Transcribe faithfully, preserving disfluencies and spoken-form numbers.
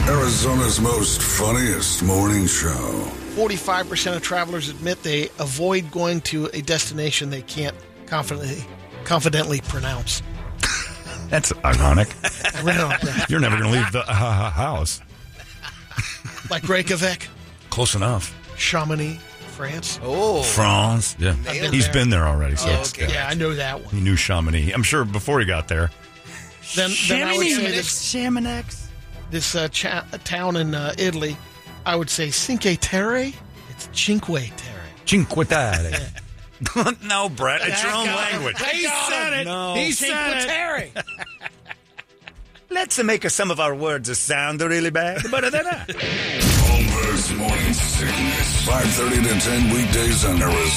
Arizona's most funniest morning show. forty-five percent of travelers admit they avoid going to a destination they can't confidently confidently pronounce. That's ironic. I read on that. You're never going to leave the uh, house. Like Reykjavik, Close enough. Chamonix, France. Oh. France. Yeah. been He's there. been there already. So Oh, it's okay. good. Yeah, I know that one. He knew Chamonix. I'm sure before he got there. Then, then I would say this, Chamonix. this uh, cha- town in uh, Italy, I would say Cinque Terre. It's Cinque Terre. Cinque Terre. No, Brett. It's your own language. He said it. No. He said Terre. Let's make some of our words sound really bad. But then Holmberg's Morning Sickness. five thirty to ten weekdays on Arizona.